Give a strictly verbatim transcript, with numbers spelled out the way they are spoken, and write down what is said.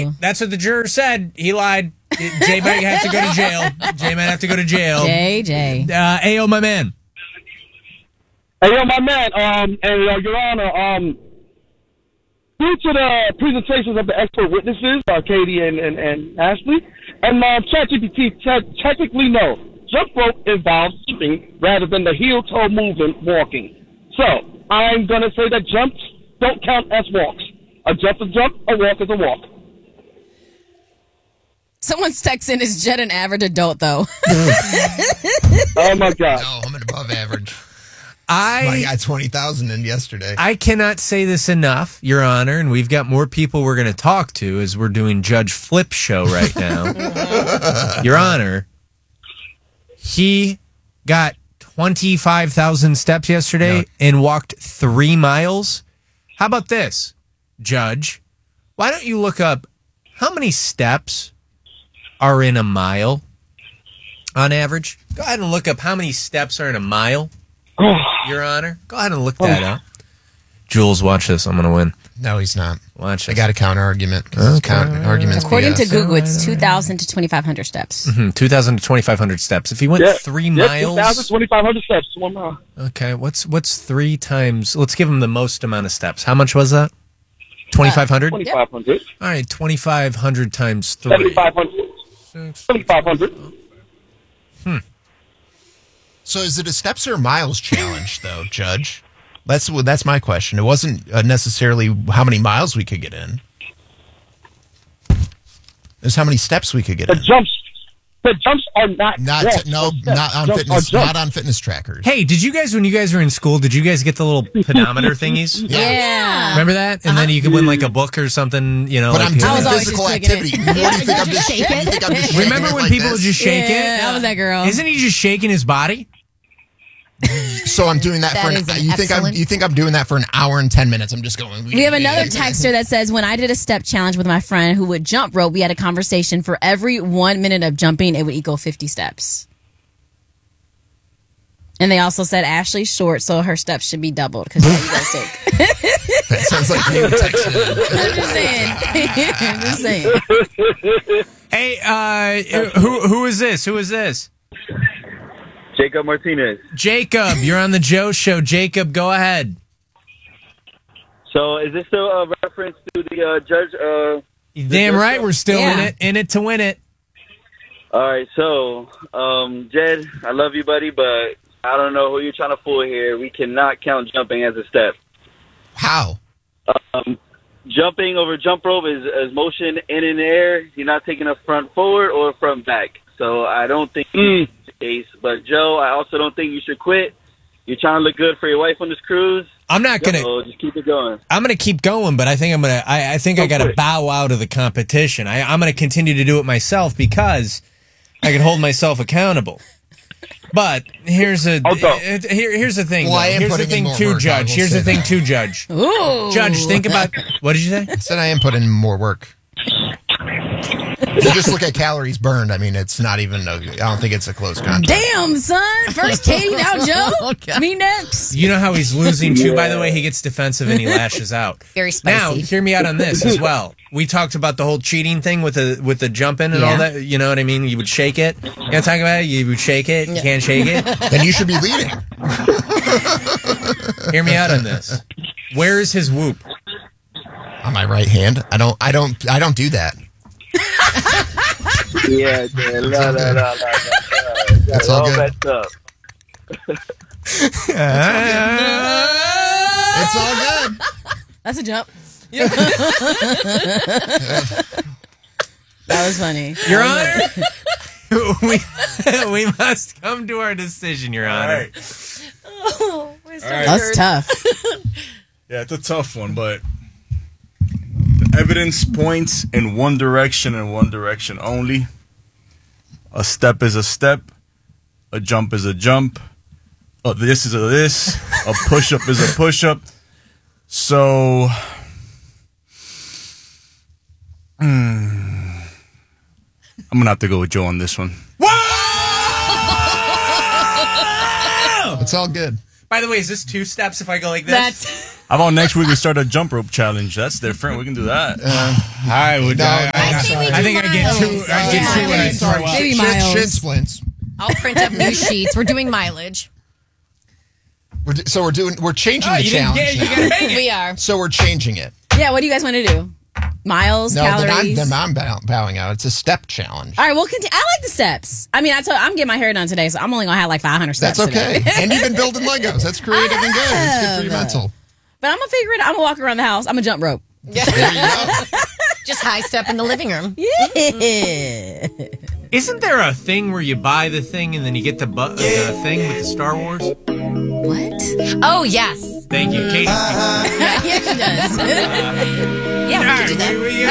right. That's what the juror said. He lied. Jay might have to go to jail. Jay might have to go to jail. Jay, Jay. Uh, Ayo, my man. Ayo, my man. Um, and uh, Your Honor, um, due to the presentations of the expert witnesses, uh, Katie and, and, and Ashley, and uh, ChatGPT te- technically no. Jump rope involves jumping rather than the heel-toe movement walking. So, I'm going to say that jumps don't count as walks. A jump is a jump, a walk is a walk. Someone's texting, is Jed an average adult, though? Oh, my God. No, I'm an above average. I, I got twenty thousand in yesterday. I cannot say this enough, Your Honor, and we've got more people we're going to talk to as we're doing Judge Flip's show right now. Your Honor, he got twenty-five thousand steps yesterday no. and walked three miles. How about this, Judge? Why don't you look up how many steps are in a mile on average? Go ahead and look up how many steps are in a mile, Your Honor. Go ahead and look that up. Jules, watch this. I'm going to win. No, he's not. Watch I this. got a counter argument. Okay. Counter arguments. According B S. to Google, it's two thousand to twenty-five hundred steps. Mm-hmm. two thousand to twenty-five hundred steps. If he went Yeah, three yeah, miles. two thousand, twenty-five hundred steps, one mile. Okay, what's what's three times? Let's give him the most amount of steps. How much was that? twenty-five hundred? twenty-five hundred. All right, twenty-five hundred times three. seventy-five hundred. seventy-five hundred. Hmm. So is it a steps or miles challenge, though, Judge? That's that's my question. It wasn't uh, necessarily how many miles we could get in. It's how many steps we could get the in. Jumps, the jumps are not Not walks, no, steps. not on Jumps fitness, are not jumps. on fitness trackers. Hey, did you guys, when you guys were in school, did you guys get the little pedometer thingies? Yeah. Remember that? And then you could win like a book or something, you know. But like, I'm doing I was always physical just taking activity. it. What do you think I'm Just just shake you it. think I'm just shaking Remember it when like people this? would just shake Yeah, it? I was that girl. Isn't he just shaking his body? So I'm doing that, That for an, is an you think I'm excellent- you think I'm doing that for an hour and ten minutes? I'm just going. We have another texter that says, when I did a step challenge with my friend who would jump rope, we had a conversation. For every one minute of jumping, it would equal fifty steps. And they also said Ashley's short, so her steps should be doubled because you guys take. That sounds like you texted. I'm just saying. I'm just saying. Hey, uh, who who is this? Who is this? Jacob Martinez. Jacob, you're on the Joe Show. Jacob, go ahead. So is this still a reference to the uh, judge? Uh, Damn right, we're still in Yeah. it, in it to win it. all right, so um, Jed, I love you, buddy, but I don't know who you're trying to fool here. We cannot count jumping as a step. How? Um, jumping over jump rope is, is motion in and air. You're not taking a front forward or a front back. So I don't think Mm. that's the case. But Joe, I also don't think you should quit. You're trying to look good for your wife on this cruise. I'm not gonna. So just keep it going. I'm gonna keep going, but I think I'm gonna. I, I think I Go gotta for it. bow out of the competition. I, I'm gonna continue to do it myself because I can hold myself accountable. But here's a I'll go. here, here's the thing. Well, I though. am Here's the putting in thing, more too, work, I Judge. will Here's say the thing, that. too, Judge. Ooh. Judge, think about what did you say? I said I am putting in more work. If you just look at calories burned, I mean, it's not even. A, I don't think it's a close contest. Damn, son. First Katie, now Oh, Joe. Me next. You know how he's losing too. By the way, he gets defensive and he lashes out. Very spicy. Now, hear me out on this as well. We talked about the whole cheating thing with the with the jumping and all Yeah. that. You know what I mean? You would shake it. You know what I'm talking about? You would shake it. You can't shake it. Then you should be leading. Hear me out on this. Where is his whoop? On my right hand, I don't. I don't. I don't do that. Yeah, yeah, la, la, la, la, la, la. That's all good. messed up. It's all good. That's a jump. That was funny. Your Honor, we we must come to our decision, Your Honor. All right. That's tough. Yeah, it's a tough one, but the evidence points in one direction and one direction only. A step is a step. A jump is a jump. A this is a this. A push-up is a push-up. So, mm, I'm going to have to go with Joe on this one. It's all good. By the way, is this two steps if I go like this? That's How about next week we start a jump rope challenge? That's different. We can do that. Uh, I would. No, I, I, I say we I do think I get two. I get two when I Sorry, throw up. Maybe shin, miles. shin splints. I'll print up new sheets. We're doing mileage. We're, do- so we're doing. We're changing Oh, the you didn't challenge. get it. You now. gotta make it. We are. So we're changing it. Yeah, what do you guys want to do? Miles, No, then I'm, calories? then I'm bow- bowing out. It's a step challenge. All right, well, continue. I like the steps. I mean, I told, I'm getting my hair done today, so I'm only going to have like five hundred steps That's okay. today. And you've been building Legos. That's creative and good. It's good for your have. mental. But I'm going to figure it out. I'm going to walk around the house. I'm going to jump rope. Yeah. There you go. Just high step in the living room. Yeah. Isn't there a thing where you buy the thing and then you get the, bu- the thing with the Star Wars? What? Oh, yes. Thank you, Katie. Yeah, she does. Yeah, we can do that. We, we,